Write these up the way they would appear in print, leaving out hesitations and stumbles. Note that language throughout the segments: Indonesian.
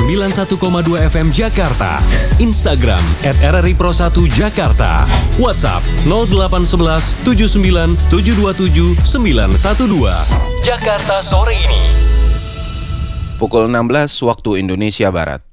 91,2 FM Jakarta. Instagram @RRI Pro 1 Jakarta. WhatsApp 0811 79 727 912. Jakarta sore ini. Pukul 16 waktu Indonesia Barat.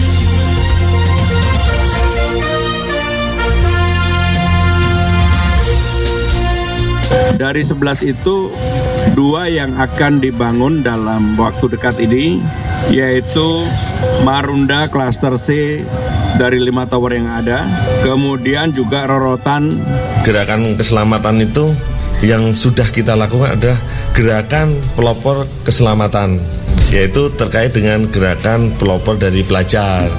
Dari 11 itu, 2 yang akan dibangun dalam waktu dekat ini, yaitu Marunda Cluster C dari 5 tower yang ada, kemudian juga rorotan. Gerakan keselamatan itu yang sudah kita lakukan adalah gerakan pelopor keselamatan, yaitu terkait dengan gerakan pelopor dari pelajar.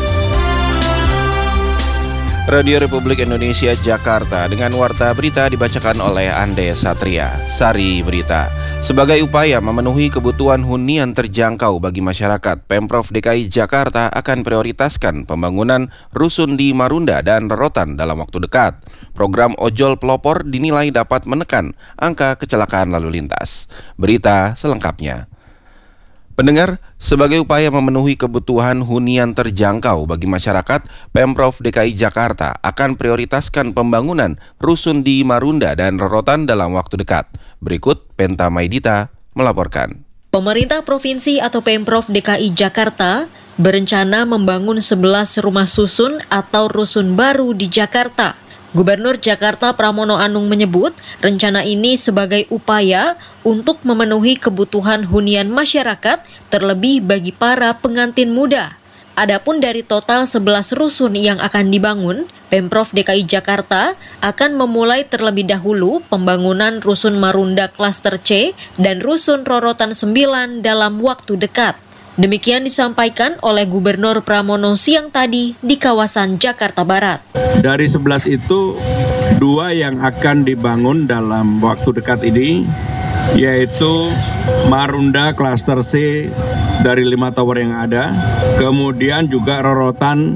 Radio Republik Indonesia Jakarta dengan warta berita dibacakan oleh Ande Satria. Sari Berita. Sebagai upaya memenuhi kebutuhan hunian terjangkau bagi masyarakat, Pemprov DKI Jakarta akan prioritaskan pembangunan rusun di Marunda dan Rorotan dalam waktu dekat. Program ojol pelopor dinilai dapat menekan angka kecelakaan lalu lintas. Berita selengkapnya. Pendengar, sebagai upaya memenuhi kebutuhan hunian terjangkau bagi masyarakat, Pemprov DKI Jakarta akan prioritaskan pembangunan rusun di Marunda dan Rorotan dalam waktu dekat. Berikut Penta Maidita melaporkan. Pemerintah Provinsi atau Pemprov DKI Jakarta berencana membangun 11 rumah susun atau rusun baru di Jakarta. Gubernur Jakarta Pramono Anung menyebut rencana ini sebagai upaya untuk memenuhi kebutuhan hunian masyarakat terlebih bagi para pengantin muda. Adapun dari total 11 rusun yang akan dibangun, Pemprov DKI Jakarta akan memulai terlebih dahulu pembangunan Rusun Marunda Cluster C dan Rusun Rorotan 9 dalam waktu dekat. Demikian disampaikan oleh Gubernur Pramono siang tadi di kawasan Jakarta Barat. Dari 11 itu, 2 yang akan dibangun dalam waktu dekat ini, yaitu Marunda Cluster C dari 5 tower yang ada, kemudian juga Rorotan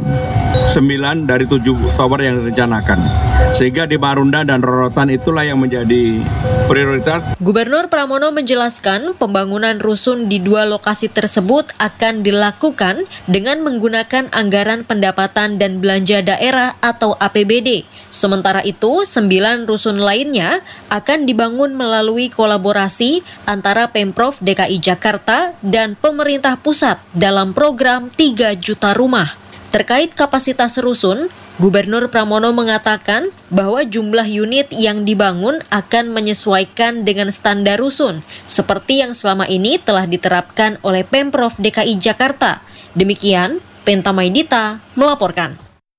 9 dari 7 tower yang direncanakan. Sehingga di Marunda dan Rorotan itulah yang menjadi prioritas. Gubernur Pramono menjelaskan pembangunan rusun di 2 lokasi tersebut akan dilakukan dengan menggunakan anggaran pendapatan dan belanja daerah atau APBD. Sementara itu, 9 rusun lainnya akan dibangun melalui kolaborasi antara Pemprov DKI Jakarta dan pemerintah pusat dalam program 3 juta rumah. Terkait kapasitas rusun, Gubernur Pramono mengatakan bahwa jumlah unit yang dibangun akan menyesuaikan dengan standar rusun, seperti yang selama ini telah diterapkan oleh Pemprov DKI Jakarta. Demikian, Penta Maidita melaporkan.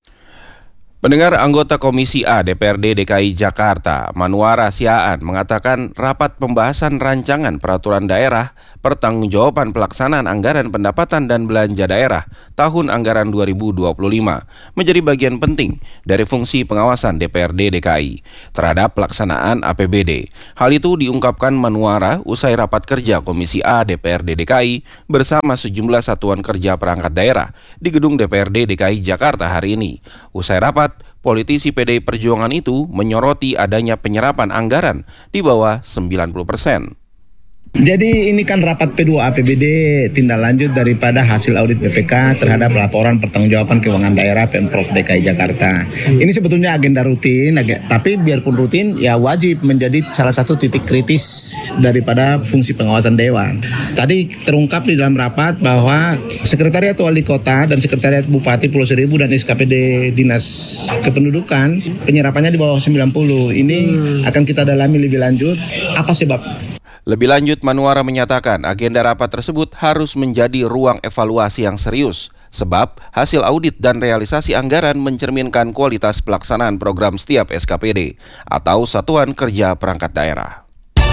Pendengar, anggota Komisi A DPRD DKI Jakarta, Manuara Siaan, mengatakan rapat pembahasan rancangan peraturan daerah pertanggungjawaban pelaksanaan anggaran pendapatan dan belanja daerah tahun anggaran 2025 menjadi bagian penting dari fungsi pengawasan DPRD DKI terhadap pelaksanaan APBD. Hal itu diungkapkan Manuara usai rapat kerja Komisi A DPRD DKI bersama sejumlah satuan kerja perangkat daerah di gedung DPRD DKI Jakarta hari ini. Usai rapat, politisi PDI Perjuangan itu menyoroti adanya penyerapan anggaran di bawah 90%. Jadi ini kan rapat P2 APBD tindak lanjut daripada hasil audit BPK terhadap laporan pertanggungjawaban keuangan daerah Pemprov DKI Jakarta. Ini sebetulnya agenda rutin, tapi biarpun rutin ya wajib menjadi salah satu titik kritis daripada fungsi pengawasan Dewan. Tadi terungkap di dalam rapat bahwa Sekretariat Wali Kota dan Sekretariat Bupati Pulau Seribu dan SKPD Dinas Kependudukan penyerapannya di bawah 90. Ini akan kita dalami lebih lanjut. Apa sebabnya? Lebih lanjut, Manuara menyatakan agenda rapat tersebut harus menjadi ruang evaluasi yang serius, sebab hasil audit dan realisasi anggaran mencerminkan kualitas pelaksanaan program setiap SKPD atau Satuan Kerja Perangkat Daerah.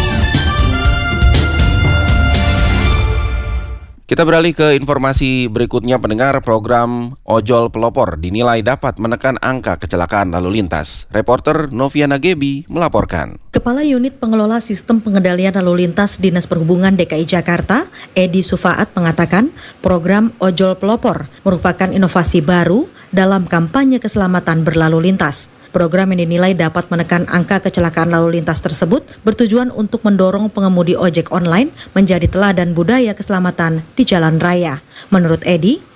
Kita beralih ke informasi berikutnya, pendengar. Program ojol pelopor dinilai dapat menekan angka kecelakaan lalu lintas. Reporter Noviana Gebi melaporkan. Kepala Unit Pengelola Sistem Pengendalian Lalu Lintas Dinas Perhubungan DKI Jakarta, Edi Sufaat, mengatakan program ojol pelopor merupakan inovasi baru dalam kampanye keselamatan berlalu lintas. Program yang dinilai dapat menekan angka kecelakaan lalu lintas tersebut bertujuan untuk mendorong pengemudi ojek online menjadi teladan budaya keselamatan di jalan raya. Menurut Edi,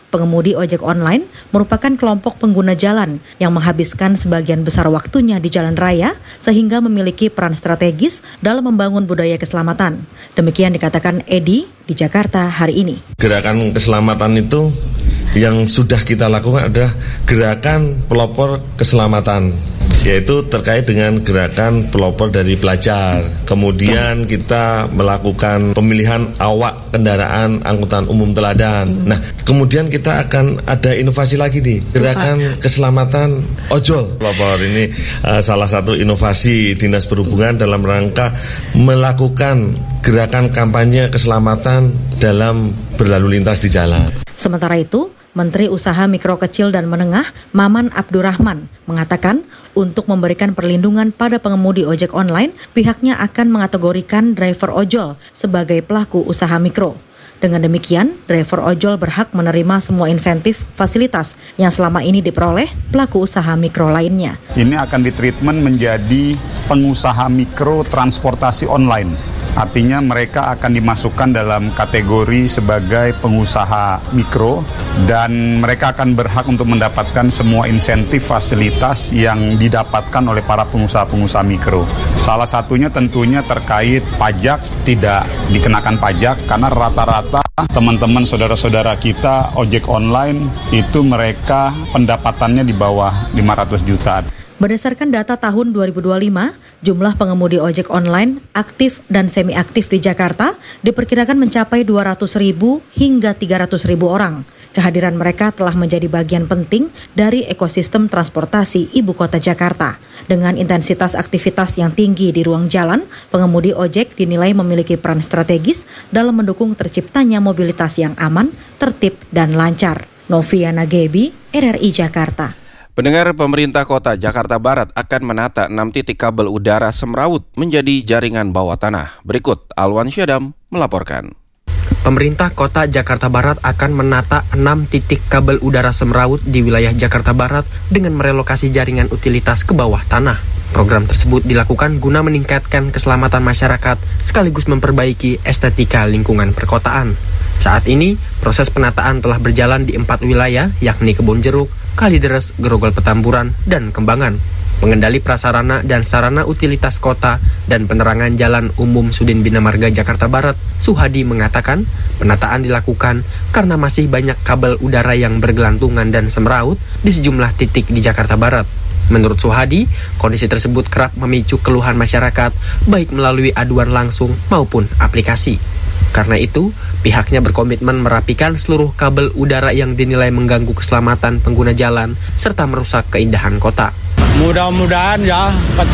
pengemudi ojek online merupakan kelompok pengguna jalan yang menghabiskan sebagian besar waktunya di jalan raya sehingga memiliki peran strategis dalam membangun budaya keselamatan. Demikian dikatakan Edi di Jakarta hari ini. Gerakan keselamatan itu yang sudah kita lakukan adalah gerakan pelopor keselamatan, yaitu terkait dengan gerakan pelopor dari pelajar. Kemudian kita melakukan pemilihan awak kendaraan angkutan umum teladan. Nah, kemudian kita akan ada inovasi lagi nih, gerakan keselamatan ojol pelopor. Ini salah satu inovasi Dinas Perhubungan dalam rangka melakukan gerakan kampanye keselamatan dalam berlalu lintas di jalan. Sementara itu, Menteri Usaha Mikro Kecil dan Menengah Maman Abdurrahman mengatakan untuk memberikan perlindungan pada pengemudi ojek online, pihaknya akan mengategorikan driver ojol sebagai pelaku usaha mikro. Dengan demikian, driver ojol berhak menerima semua insentif fasilitas yang selama ini diperoleh pelaku usaha mikro lainnya. Ini akan ditreatment menjadi pengusaha mikro transportasi online. Artinya mereka akan dimasukkan dalam kategori sebagai pengusaha mikro dan mereka akan berhak untuk mendapatkan semua insentif fasilitas yang didapatkan oleh para pengusaha-pengusaha mikro. Salah satunya tentunya terkait pajak, tidak dikenakan pajak karena rata-rata teman-teman saudara-saudara kita ojek online itu mereka pendapatannya di bawah 500 juta. Berdasarkan data tahun 2025, jumlah pengemudi ojek online aktif dan semi-aktif di Jakarta diperkirakan mencapai 200.000 hingga 300.000 orang. Kehadiran mereka telah menjadi bagian penting dari ekosistem transportasi ibu kota Jakarta. Dengan intensitas aktivitas yang tinggi di ruang jalan, pengemudi ojek dinilai memiliki peran strategis dalam mendukung terciptanya mobilitas yang aman, tertib, dan lancar. Noviana Gebi, RRI Jakarta. Pendengar, pemerintah kota Jakarta Barat akan menata 6 titik kabel udara semrawut menjadi jaringan bawah tanah. Berikut Alwan Syadam melaporkan. Pemerintah kota Jakarta Barat akan menata 6 titik kabel udara semrawut di wilayah Jakarta Barat dengan merelokasi jaringan utilitas ke bawah tanah. Program tersebut dilakukan guna meningkatkan keselamatan masyarakat sekaligus memperbaiki estetika lingkungan perkotaan. Saat ini, proses penataan telah berjalan di 4 wilayah, yakni Kebonjeruk, Kalideres, Grogol Petamburan, dan Kembangan. Pengendali prasarana dan sarana utilitas kota dan penerangan jalan umum Sudin Bina Marga Jakarta Barat, Suhadi mengatakan penataan dilakukan karena masih banyak kabel udara yang bergelantungan dan semraut di sejumlah titik di Jakarta Barat. Menurut Suhadi, kondisi tersebut kerap memicu keluhan masyarakat, baik melalui aduan langsung maupun aplikasi. Karena itu, pihaknya berkomitmen merapikan seluruh kabel udara yang dinilai mengganggu keselamatan pengguna jalan serta merusak keindahan kota. Mudah-mudahan ya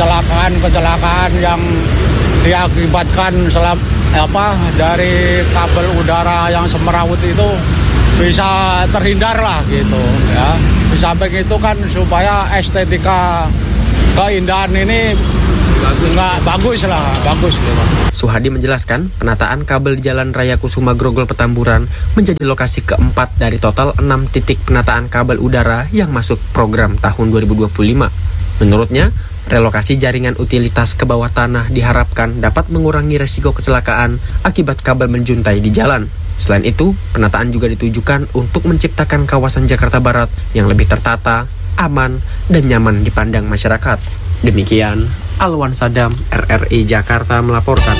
kecelakaan yang diakibatkan dari kabel udara yang semrawut itu bisa terhindar lah gitu ya. Di samping itu kan supaya estetika keindahan ini bagus lah. Suhadi menjelaskan penataan kabel di Jalan Raya Kusuma Grogol Petamburan menjadi lokasi keempat dari total 6 titik penataan kabel udara yang masuk program tahun 2025. Menurutnya, relokasi jaringan utilitas ke bawah tanah diharapkan dapat mengurangi resiko kecelakaan akibat kabel menjuntai di jalan. Selain itu, penataan juga ditujukan untuk menciptakan kawasan Jakarta Barat yang lebih tertata, aman, dan nyaman dipandang masyarakat. Demikian, Alwan Sadam, RRI Jakarta melaporkan.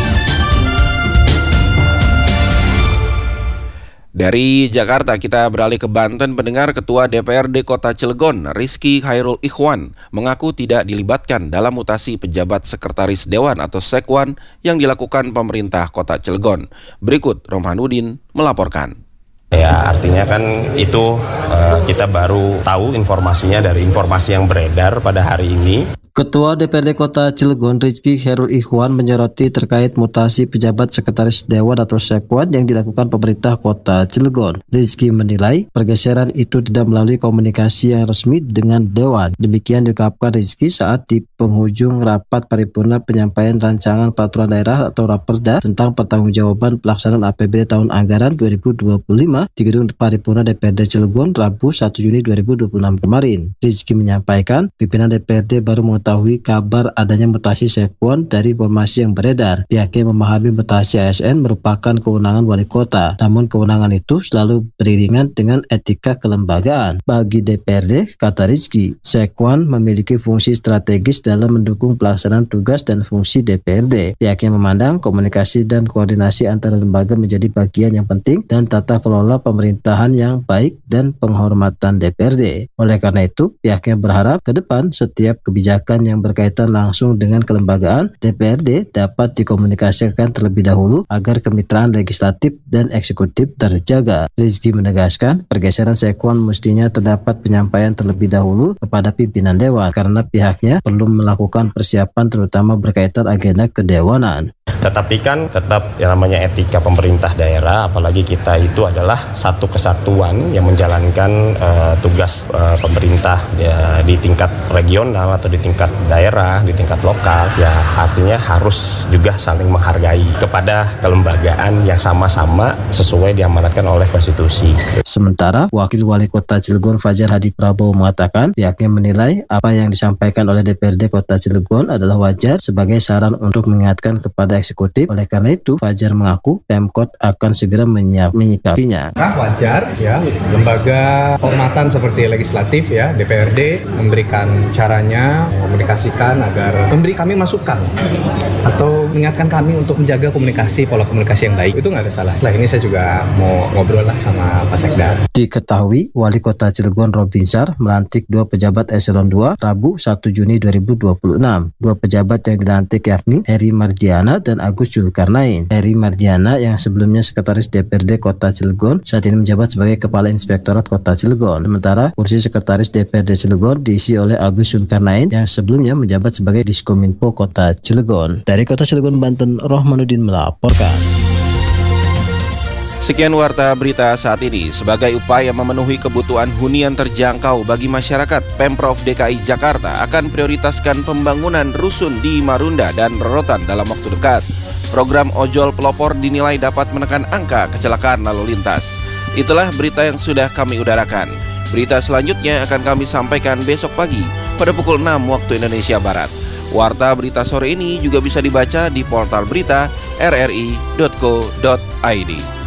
Dari Jakarta kita beralih ke Banten. Pendengar, Ketua DPRD Kota Cilegon, Rizky Khairul Ikhwan, mengaku tidak dilibatkan dalam mutasi pejabat sekretaris Dewan atau Sekwan yang dilakukan pemerintah Kota Cilegon. Berikut Romhanudin melaporkan. Ya, artinya kan itu kita baru tahu informasinya dari informasi yang beredar pada hari ini. Ketua DPRD Kota Cilegon Rizky Khairul Ikhwan menyoroti terkait mutasi pejabat sekretaris Dewan atau Sekwan yang dilakukan pemerintah Kota Cilegon. Rizky menilai pergeseran itu tidak melalui komunikasi yang resmi dengan Dewan. Demikian diungkapkan Rizky saat di penghujung rapat paripurna penyampaian rancangan peraturan daerah atau Raperda tentang pertanggungjawaban pelaksanaan APBD tahun anggaran 2025 di gedung paripurna DPRD Cilegon Rabu 1 Juni 2026 kemarin. Rizky menyampaikan pimpinan DPRD baru mengetahui mengetahui kabar adanya mutasi Sekwon dari informasi yang beredar. Pihaknya memahami mutasi ASN merupakan kewenangan wali kota, namun kewenangan itu selalu beriringan dengan etika kelembagaan. Bagi DPRD, kata Rizky, Sekwon memiliki fungsi strategis dalam mendukung pelaksanaan tugas dan fungsi DPRD. Pihaknya memandang komunikasi dan koordinasi antara lembaga menjadi bagian yang penting dan tata kelola pemerintahan yang baik dan penghormatan DPRD. Oleh karena itu, pihaknya berharap ke depan setiap kebijakan yang berkaitan langsung dengan kelembagaan DPRD dapat dikomunikasikan terlebih dahulu agar kemitraan legislatif dan eksekutif terjaga. Rizky menegaskan, pergeseran Sekwon mestinya terdapat penyampaian terlebih dahulu kepada pimpinan Dewan karena pihaknya perlu melakukan persiapan terutama berkaitan agenda kedewanan. Tetapi kan tetap yang namanya etika pemerintah daerah, apalagi kita itu adalah satu kesatuan yang menjalankan tugas pemerintah ya, di tingkat regional atau di tingkat daerah, di tingkat lokal, ya artinya harus juga saling menghargai kepada kelembagaan yang sama-sama sesuai diamanatkan oleh konstitusi. Sementara Wakil Wali Kota Cilegon Fajar Hadi Prabowo mengatakan pihaknya menilai apa yang disampaikan oleh DPRD Kota Cilegon adalah wajar sebagai saran untuk mengingatkan kepada eksekutif. Oleh karena itu, Fajar mengaku Pemkot akan segera menyikapinya. Wajar ya, lembaga kehormatan seperti legislatif ya, DPRD memberikan caranya, komunikasikan agar memberi kami masukan atau mengingatkan kami untuk menjaga komunikasi, pola komunikasi yang baik. Itu nggak ada salah. Setelah ini saya juga mau ngobrol lah sama Pak Sekda. Diketahui, Wali Kota Cilegon Robinsar melantik 2 pejabat eselon 2 Rabu 1 Juni 2026. 2 pejabat yang dilantik yakni Heri Mardiana dan Agus Zulkarnain. Heri Mardiana yang sebelumnya Sekretaris DPRD Kota Cilegon saat ini menjabat sebagai Kepala Inspektorat Kota Cilegon. Sementara kursi Sekretaris DPRD Cilegon diisi oleh Agus Zulkarnain yang sebelumnya menjabat sebagai Diskominfo Kota Cilegon. Dari Kota Cilegon, Banten, Rohmanuddin melaporkan. Sekian warta berita saat ini. Sebagai upaya memenuhi kebutuhan hunian terjangkau bagi masyarakat, Pemprov DKI Jakarta akan prioritaskan pembangunan rusun di Marunda dan Rorotan dalam waktu dekat. Program ojol pelopor dinilai dapat menekan angka kecelakaan lalu lintas. Itulah berita yang sudah kami udarakan. Berita selanjutnya akan kami sampaikan besok pagi pada pukul 6 waktu Indonesia Barat. Warta berita sore ini juga bisa dibaca di portal berita rri.co.id.